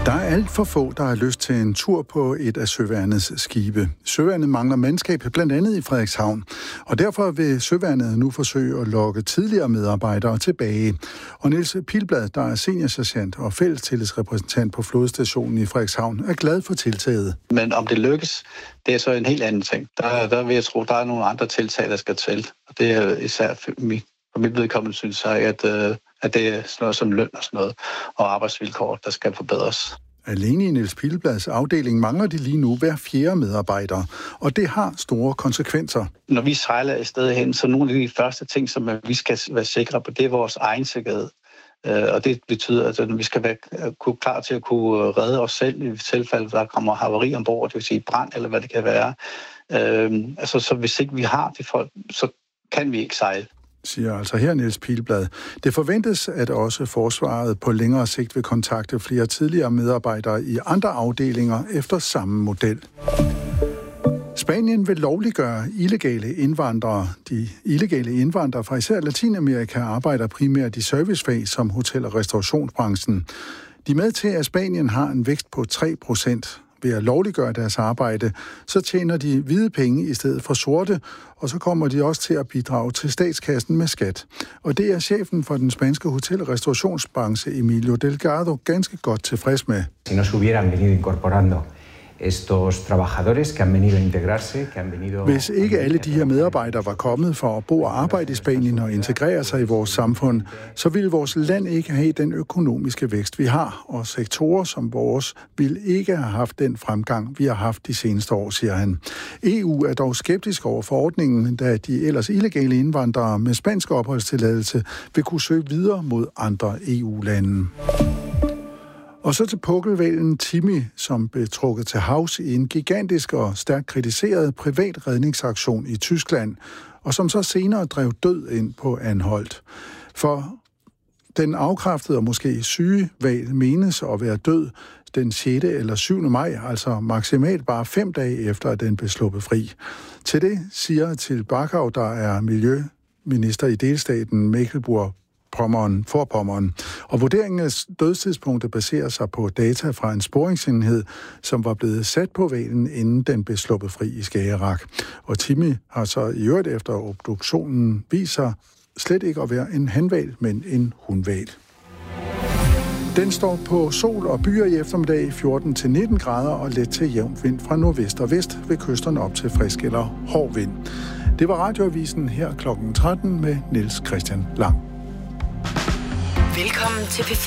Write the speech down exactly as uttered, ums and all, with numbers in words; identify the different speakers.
Speaker 1: Der er alt for få, der har lyst til en tur på et af Søværnets skibe. Søværnet mangler mandskab, blandt andet i Frederikshavn. Og derfor vil Søværnet nu forsøge at lokke tidligere medarbejdere tilbage. Og Niels Pilblad, der er seniorsergeant og fællestillidsrepræsentant på flådestationen i Frederikshavn, er glad for tiltaget.
Speaker 2: Men om det lykkes, det er så en helt anden ting. Der, der vil jeg tro, der er nogle andre tiltag, der skal til. Og det er især for mit, for mit vedkommende, synes jeg, at... at det er sådan noget som løn og sådan noget, og arbejdsvilkår, der skal forbedres.
Speaker 1: Alene i Niels Pilblads afdeling mangler de lige nu hver fjerde medarbejder, og det har store konsekvenser.
Speaker 2: Når vi sejler et sted hen, så nogle af de første ting, som vi skal være sikre på, det er vores egen sikkerhed. Og det betyder, at vi skal være klar til at kunne redde os selv i tilfælde, der kommer havari ombord, det vil sige brand eller hvad det kan være. Altså, så hvis ikke vi har de folk, så kan vi ikke sejle.
Speaker 1: Siger altså her Niels Pilblad. Det forventes, at også forsvaret på længere sigt vil kontakte flere tidligere medarbejdere i andre afdelinger efter samme model. Spanien vil lovliggøre illegale indvandrere. De illegale indvandrere fra især Latinamerika arbejder primært i servicefag som hotel- og restaurationsbranchen. De er med til, at Spanien har en vækst på tre procent. Ved at lovliggøre deres arbejde, så tjener de hvide penge i stedet for sorte, og så kommer de også til at bidrage til statskassen med skat. Og det er chefen for den spanske hotel- og restaurationsbranche, Emilio Delgado, ganske godt tilfreds med.
Speaker 3: Si no se hubieran venido incorporando estos trabajadores que han venido a integrarse, que han venido...
Speaker 1: Hvis ikke alle de her medarbejdere var kommet for at bo og arbejde i Spanien og integrere sig i vores samfund, så ville vores land ikke have den økonomiske vækst, vi har, og sektorer som vores ville ikke have haft den fremgang, vi har haft de seneste år, siger han. E U er dog skeptisk over forordningen, da de ellers illegale indvandrere med spansk opholdstilladelse vil kunne søge videre mod andre E U-lande. Og så til pukkelhvalen Timmy, som blev trukket til havs i en gigantisk og stærkt kritiseret privat redningsaktion i Tyskland, og som så senere drev død ind på Anholt. For den afkræftede og måske syge hval menes at være død den sjette eller syvende maj, altså maksimalt bare fem dage efter, at den blev sluppet fri. Til det siger til Barkau, der er miljøminister i delstaten Mecklenburg Pommern, Forpommern. Og vurderingen af dødstidspunktet baserer sig på data fra en sporingsenhed, som var blevet sat på hvalen, inden den blev sluppet fri i Skagerrak. Og Timmy har så i øvrigt efter obduktionen viser slet ikke at være en hanhval, men en hunhval. Den står på sol og byer i eftermiddag fjorten til nitten grader og let til jævn vind fra nordvest og vest ved kysterne op til frisk eller hård vind. Det var Radioavisen her klokken tretten med Niels Christian Lang.
Speaker 4: Velkommen til P fem.